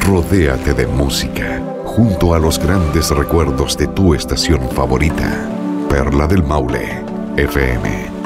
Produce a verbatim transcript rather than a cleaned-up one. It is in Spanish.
Rodéate de música junto a los grandes recuerdos de tu estación favorita. Perla del Maule, F M.